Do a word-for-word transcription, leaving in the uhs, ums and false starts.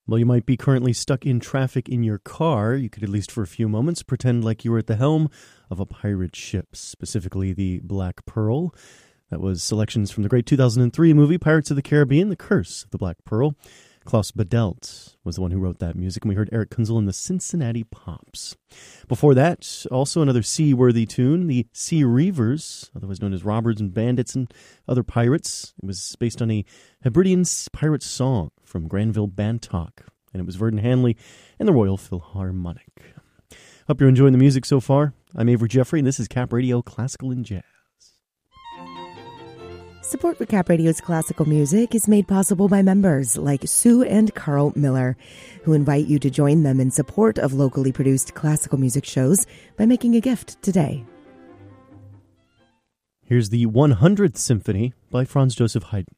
Well, you might be currently stuck in traffic in your car. You could, at least for a few moments, pretend like you were at the helm of a pirate ship, specifically the Black Pearl. That was selections from the great two thousand three movie Pirates of the Caribbean, The Curse of the Black Pearl. Klaus Badelt was the one who wrote that music, and we heard Eric Kunzel and the Cincinnati Pops. Before that, also another sea-worthy tune, the Sea Reavers, otherwise known as robbers and bandits and other pirates. It was based on a Hebridean pirate song from Granville Bantock, and it was Verdon Hanley and the Royal Philharmonic. Hope you're enjoying the music so far. I'm Avery Jeffrey, and this is Cap Radio Classical and Jazz. Support for Cap Radio's classical music is made possible by members like Sue and Carl Miller, who invite you to join them in support of locally produced classical music shows by making a gift today. Here's the one hundredth Symphony by Franz Joseph Haydn.